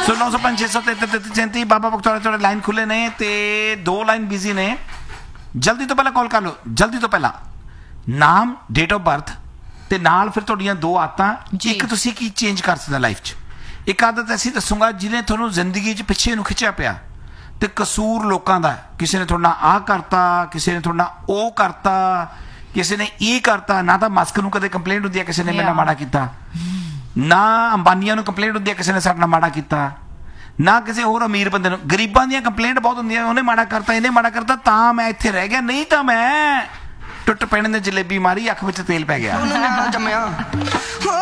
ਸੋ 905 633 33 ਬਾਬਾ ਬਖਤੌਰ ਤੁਹਾਡੇ ਲਾਈਨ ਖੁੱਲੇ ਨੇ ਤੇ 2 ਲਾਈਨ ਬਿਜ਼ੀ ਨੇ। ਜਲਦੀ ਤੋਂ ਪਹਿਲਾਂ ਕਾਲ ਕਰ ਲਓ, ਜਲਦੀ ਤੋਂ ਪਹਿਲਾਂ ਨਾਮ, ਡੇਟ ਆਫ ਬਰਥ ਤੇ ਨਾਲ ਫਿਰ ਤੁਹਾਡੀਆਂ 2 ਆਦਤਾਂ। ਇੱਕ ਤੁਸੀਂ ਕੀ ਚੇਂਜ ਕਰ ਸਕਦੇ ਲਾਈਫ 'ਚ। ਇੱਕ ਆਦਤ ਐਸੀ ਦੱਸੂਗਾ ਜਿਹਨੇ ਤੁਹਾਨੂੰ ਜ਼ਿੰਦਗੀ 'ਚ ਪਿੱਛੇ ਨੂੰ ਖਿੱਚਿਆ ਪਿਆ ਤੇ ਕਸੂਰ ਲੋਕਾਂ ਦਾ। ਕਿਸੇ ਨੇ ਤੁਹਾਡੇ ਨਾਲ ਆਹ ਕਰਤਾ, ਕਿਸੇ ਨੇ ਤੁਹਾਡੇ ਨਾਲ ਉਹ ਕਰਤਾ, ਕਿਸੇ ਨੇ ਇਹ ਕਰਤਾ। ਨਾ ਤਾਂ ਮਸਕ ਨੂੰ ਕਦੇ ਕੰਪਲੇਂਟ ਹੁੰਦੀ ਹੈ ਕਿਸੇ ਨੇ ਮੇਰੇ ਨਾਲ ਮਾੜਾ ਕੀਤਾ, ਨਾ ਅੰਬਾਨੀਆਂ ਨੂੰ ਕੰਪਲੇਂਟ ਹੁੰਦੀ ਹੈ ਕਿਸੇ ਨੇ ਸਾਡੇ ਨਾਲ ਮਾੜਾ ਕੀਤਾ, ਨਾ ਕਿਸੇ ਹੋਰ ਅਮੀਰ ਬੰਦੇ ਨੂੰ। ਗਰੀਬਾਂ ਦੀਆਂ ਕੰਪਲੇਂਟ ਬਹੁਤ ਹੁੰਦੀਆਂ, ਉਹਨੇ ਮਾੜਾ ਕਰਤਾ, ਇਹਨੇ ਮਾੜਾ ਕਰਤਾ, ਤਾਂ ਮੈਂ ਇੱਥੇ ਰਹਿ ਗਿਆ, ਨਹੀਂ ਤਾਂ ਮੈਂ ਟੁੱਟ ਪੈਣ ਨੇ ਜਲੇਬੀ ਮਾਰੀ, ਅੱਖ ਵਿੱਚ ਤੇਲ ਪੈ ਗਿਆ।